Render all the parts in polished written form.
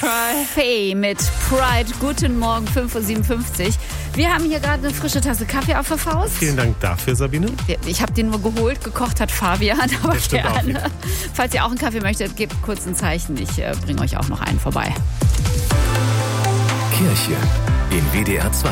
Faye mit Pride. Guten Morgen, 5.57 Uhr. Wir haben hier gerade eine frische Tasse Kaffee auf der Faust. Vielen Dank dafür, Sabine. Ich habe den nur geholt, gekocht hat Fabian, aber gerne. Falls ihr auch einen Kaffee möchtet, gebt kurz ein Zeichen. Ich bringe euch auch noch einen vorbei. Kirche in WDR 2.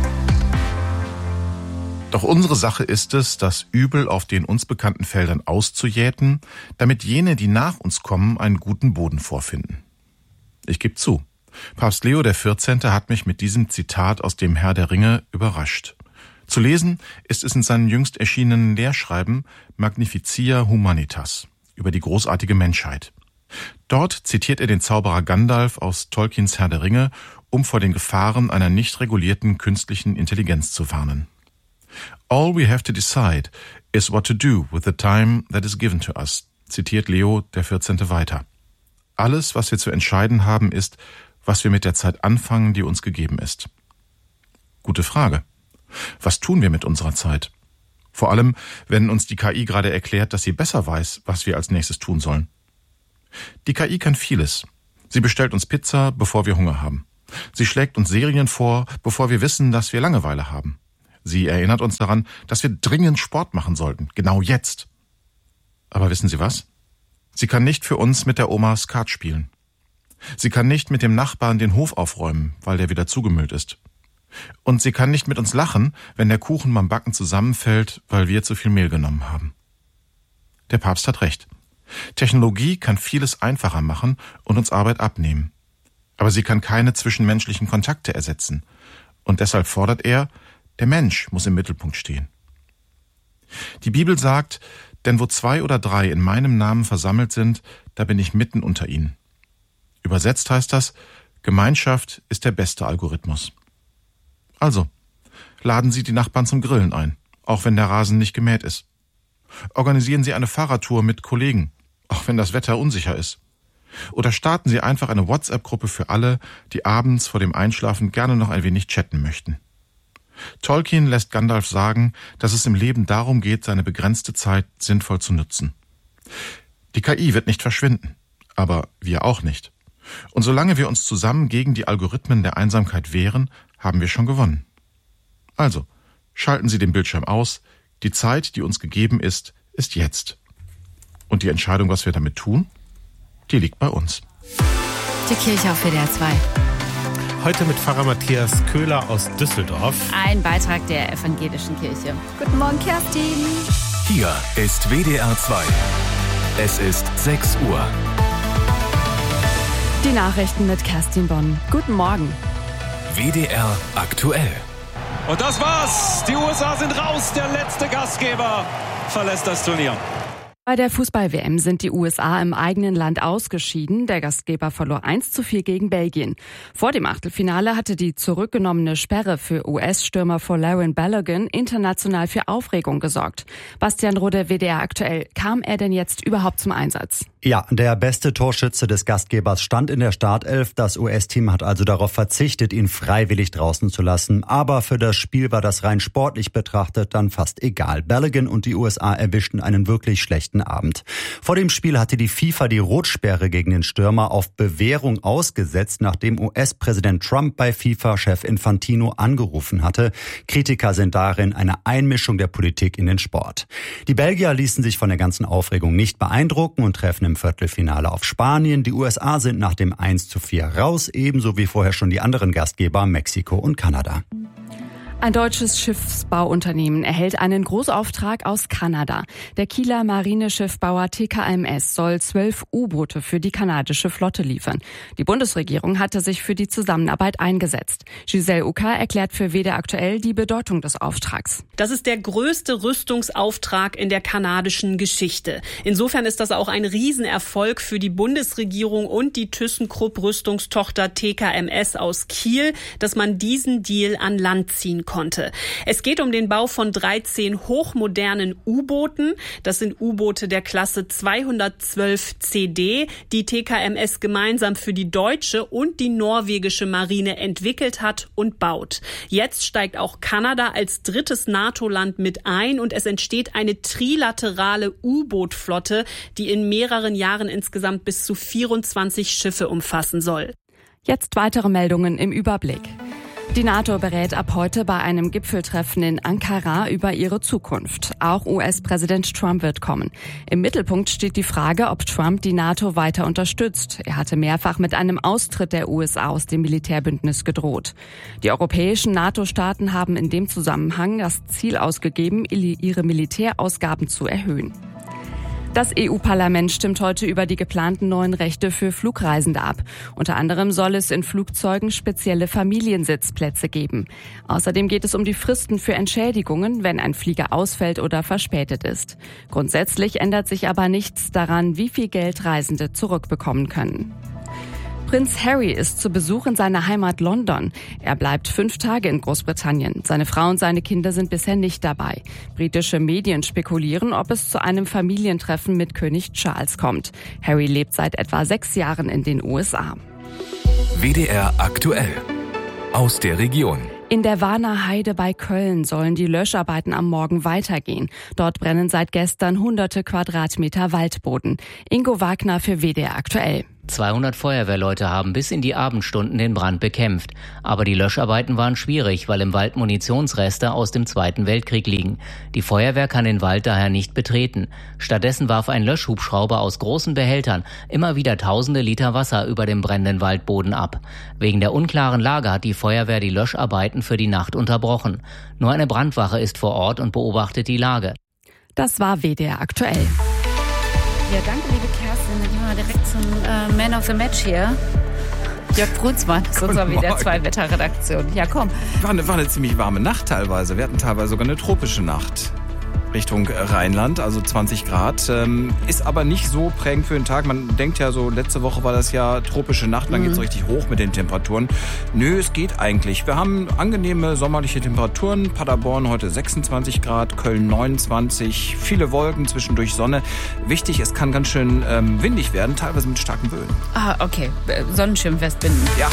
Doch unsere Sache ist es, das Übel auf den uns bekannten Feldern auszujäten, damit jene, die nach uns kommen, einen guten Boden vorfinden. Ich gebe zu, Papst Leo XIV. Hat mich mit diesem Zitat aus dem Herr der Ringe überrascht. Zu lesen ist es in seinem jüngst erschienenen Lehrschreiben Magnificia Humanitas über die großartige Menschheit. Dort zitiert er den Zauberer Gandalf aus Tolkiens Herr der Ringe, um vor den Gefahren einer nicht regulierten künstlichen Intelligenz zu warnen. All we have to decide is what to do with the time that is given to us, zitiert Leo XIV. Weiter. Alles, was wir zu entscheiden haben, ist, was wir mit der Zeit anfangen, die uns gegeben ist. Gute Frage. Was tun wir mit unserer Zeit? Vor allem, wenn uns die KI gerade erklärt, dass sie besser weiß, was wir als nächstes tun sollen. Die KI kann vieles. Sie bestellt uns Pizza, bevor wir Hunger haben. Sie schlägt uns Serien vor, bevor wir wissen, dass wir Langeweile haben. Sie erinnert uns daran, dass wir dringend Sport machen sollten, genau jetzt. Aber wissen Sie was? Sie kann nicht für uns mit der Oma Skat spielen. Sie kann nicht mit dem Nachbarn den Hof aufräumen, weil der wieder zugemüllt ist. Und sie kann nicht mit uns lachen, wenn der Kuchen beim Backen zusammenfällt, weil wir zu viel Mehl genommen haben. Der Papst hat recht. Technologie kann vieles einfacher machen und uns Arbeit abnehmen. Aber sie kann keine zwischenmenschlichen Kontakte ersetzen. Und deshalb fordert er, der Mensch muss im Mittelpunkt stehen. Die Bibel sagt, denn wo 2 oder 3 in meinem Namen versammelt sind, da bin ich mitten unter ihnen. Übersetzt heißt das, Gemeinschaft ist der beste Algorithmus. Also, laden Sie die Nachbarn zum Grillen ein, auch wenn der Rasen nicht gemäht ist. Organisieren Sie eine Fahrradtour mit Kollegen, auch wenn das Wetter unsicher ist. Oder starten Sie einfach eine WhatsApp-Gruppe für alle, die abends vor dem Einschlafen gerne noch ein wenig chatten möchten. Tolkien lässt Gandalf sagen, dass es im Leben darum geht, seine begrenzte Zeit sinnvoll zu nutzen. Die KI wird nicht verschwinden, aber wir auch nicht. Und solange wir uns zusammen gegen die Algorithmen der Einsamkeit wehren, haben wir schon gewonnen. Also, schalten Sie den Bildschirm aus. Die Zeit, die uns gegeben ist, ist jetzt. Und die Entscheidung, was wir damit tun, die liegt bei uns. Die Kirche auf WDR 2. Heute mit Pfarrer Matthias Köhler aus Düsseldorf. Ein Beitrag der Evangelischen Kirche. Guten Morgen, Kerstin. Hier ist WDR 2. Es ist 6 Uhr. Die Nachrichten mit Kerstin Bonn. Guten Morgen. WDR aktuell. Und das war's. Die USA sind raus. Der letzte Gastgeber verlässt das Turnier. Bei der Fußball-WM sind die USA im eigenen Land ausgeschieden. Der Gastgeber verlor 1:4 gegen Belgien. Vor dem Achtelfinale hatte die zurückgenommene Sperre für US-Stürmer Folarin Balogun international für Aufregung gesorgt. Bastian Rode, WDR aktuell. Kam er denn jetzt überhaupt zum Einsatz? Ja, der beste Torschütze des Gastgebers stand in der Startelf. Das US-Team hat also darauf verzichtet, ihn freiwillig draußen zu lassen. Aber für das Spiel war das rein sportlich betrachtet dann fast egal. Balogun und die USA erwischten einen wirklich schlechten Abend. Vor dem Spiel hatte die FIFA die Rotsperre gegen den Stürmer auf Bewährung ausgesetzt, nachdem US-Präsident Trump bei FIFA-Chef Infantino angerufen hatte. Kritiker sind darin eine Einmischung der Politik in den Sport. Die Belgier ließen sich von der ganzen Aufregung nicht beeindrucken und treffen im Viertelfinale auf Spanien. Die USA sind nach dem 1:4 raus, ebenso wie vorher schon die anderen Gastgeber Mexiko und Kanada. Ein deutsches Schiffsbauunternehmen erhält einen Großauftrag aus Kanada. Der Kieler Marineschiffbauer TKMS soll 12 U-Boote für die kanadische Flotte liefern. Die Bundesregierung hatte sich für die Zusammenarbeit eingesetzt. Giselle Ucker erklärt für WDR aktuell die Bedeutung des Auftrags. Das ist der größte Rüstungsauftrag in der kanadischen Geschichte. Insofern ist das auch ein Riesenerfolg für die Bundesregierung und die ThyssenKrupp Rüstungstochter TKMS aus Kiel, dass man diesen Deal an Land ziehen konnte. Es geht um den Bau von 13 hochmodernen U-Booten. Das sind U-Boote der Klasse 212 CD, die TKMS gemeinsam für die deutsche und die norwegische Marine entwickelt hat und baut. Jetzt steigt auch Kanada als drittes NATO-Land mit ein und es entsteht eine trilaterale U-Boot-Flotte, die in mehreren Jahren insgesamt bis zu 24 Schiffe umfassen soll. Jetzt weitere Meldungen im Überblick. Die NATO berät ab heute bei einem Gipfeltreffen in Ankara über ihre Zukunft. Auch US-Präsident Trump wird kommen. Im Mittelpunkt steht die Frage, ob Trump die NATO weiter unterstützt. Er hatte mehrfach mit einem Austritt der USA aus dem Militärbündnis gedroht. Die europäischen NATO-Staaten haben in dem Zusammenhang das Ziel ausgegeben, ihre Militärausgaben zu erhöhen. Das EU-Parlament stimmt heute über die geplanten neuen Rechte für Flugreisende ab. Unter anderem soll es in Flugzeugen spezielle Familiensitzplätze geben. Außerdem geht es um die Fristen für Entschädigungen, wenn ein Flieger ausfällt oder verspätet ist. Grundsätzlich ändert sich aber nichts daran, wie viel Geld Reisende zurückbekommen können. Prinz Harry ist zu Besuch in seiner Heimat London. Er bleibt 5 Tage in Großbritannien. Seine Frau und seine Kinder sind bisher nicht dabei. Britische Medien spekulieren, ob es zu einem Familientreffen mit König Charles kommt. Harry lebt seit etwa 6 Jahren in den USA. WDR aktuell. Aus der Region. In der Warner Heide bei Köln sollen die Löscharbeiten am Morgen weitergehen. Dort brennen seit gestern hunderte Quadratmeter Waldboden. Ingo Wagner für WDR aktuell. 200 Feuerwehrleute haben bis in die Abendstunden den Brand bekämpft. Aber die Löscharbeiten waren schwierig, weil im Wald Munitionsreste aus dem Zweiten Weltkrieg liegen. Die Feuerwehr kann den Wald daher nicht betreten. Stattdessen warf ein Löschhubschrauber aus großen Behältern immer wieder tausende Liter Wasser über dem brennenden Waldboden ab. Wegen der unklaren Lage hat die Feuerwehr die Löscharbeiten für die Nacht unterbrochen. Nur eine Brandwache ist vor Ort und beobachtet die Lage. Das war WDR aktuell. Ja, danke, liebe Kerstin. Dann gehen wir mal direkt zum Man of the Match hier. Jörg Brunsmann ist unser WDR 2 Wetterredaktion. Ja, komm. War eine ziemlich warme Nacht teilweise. Wir hatten teilweise sogar eine tropische Nacht. Richtung Rheinland, also 20 Grad. Ist aber nicht so prägend für den Tag. Man denkt ja so, letzte Woche war das ja tropische Nacht, dann geht's richtig hoch mit den Temperaturen. Nö, es geht eigentlich. Wir haben angenehme sommerliche Temperaturen. Paderborn heute 26 Grad, Köln 29, viele Wolken, zwischendurch Sonne. Wichtig, es kann ganz schön windig werden, teilweise mit starken Böen. Ah, okay. Sonnenschirm festbinden. Ja.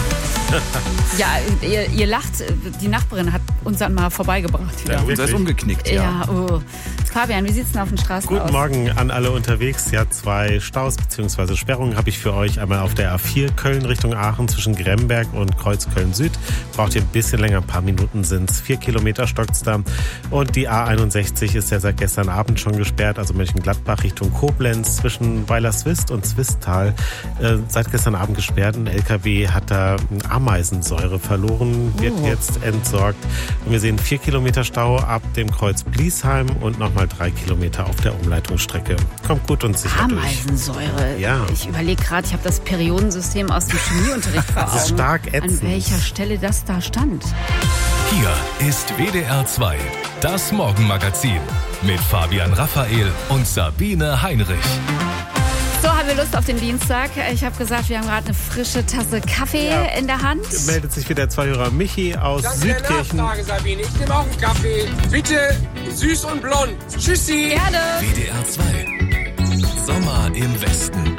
Ja, ihr lacht. Die Nachbarin hat uns dann mal vorbeigebracht. Ja, unser ist umgeknickt, ja. Fabian, wie sieht's denn auf den Straßen aus? Guten Morgen an alle unterwegs. Ja, 2 Staus bzw. Sperrungen habe ich für euch. Einmal auf der A4 Köln Richtung Aachen zwischen Gremberg und Kreuz Köln-Süd. Braucht ihr ein bisschen länger, ein paar Minuten sind's. 4 Kilometer stockt's da. Und die A61 ist ja seit gestern Abend schon gesperrt, also Mönchengladbach Richtung Koblenz zwischen Weilerswist und Zwistal. Seit gestern Abend gesperrt. Ein LKW hat da Ameisensäure verloren, wird jetzt entsorgt. Und wir sehen 4 Kilometer Stau ab dem Kreuz Bliesheim und nochmal 3 Kilometer auf der Umleitungsstrecke. Kommt gut und sicher durch. Ameisensäure. Ja. Ich überlege gerade, ich habe das Periodensystem aus dem Chemieunterricht vor Augen. Das ist stark ätzend. An welcher Stelle das da stand. Hier ist WDR 2, das Morgenmagazin mit Fabian Raphael und Sabine Heinrich. So, haben wir Lust auf den Dienstag. Ich habe gesagt, wir haben gerade eine frische Tasse Kaffee in der Hand. Meldet sich wieder Zuhörer Michi aus Südkirchen. Nachfrage, Sabine. Ich nehme auch einen Kaffee. Bitte süß und blond. Tschüssi. Gerne. WDR 2, Sommer im Westen.